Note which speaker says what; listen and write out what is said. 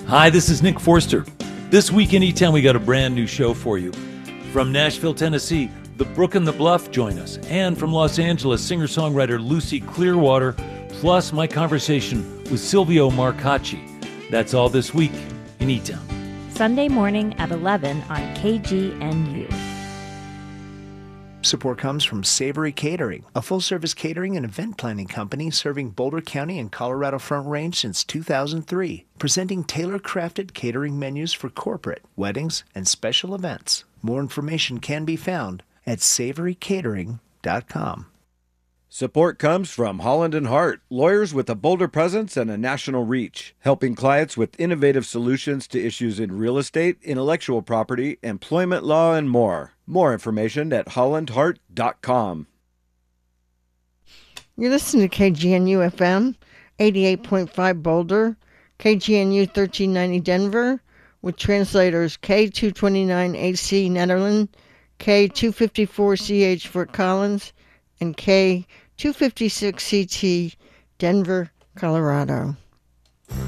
Speaker 1: Hi, this is Nick Forster. This week in E-Town, we got a brand new show for you. From Nashville, Tennessee, The Brook and the Bluff join us. And from Los Angeles, singer-songwriter Lucy Clearwater, plus my conversation with Silvio Marcacci. That's all this week in E-Town.
Speaker 2: Sunday morning at 11 on KGNU.
Speaker 3: Support comes from Savory Catering, a full-service catering and event planning company serving Boulder County and Colorado Front Range since 2003, presenting tailor-crafted catering menus for corporate, weddings, and special events. More information can be found at savorycatering.com.
Speaker 4: Support comes from Holland & Hart, lawyers with a Boulder presence and a national reach, helping clients with innovative solutions to issues in real estate, intellectual property, employment law, and more. More information at hollandhart.com.
Speaker 5: You're listening to KGNU FM, 88.5 Boulder, KGNU 1390 Denver, with translators K229AC Nederland, K254CH Fort Collins, and K256CT Denver, Colorado.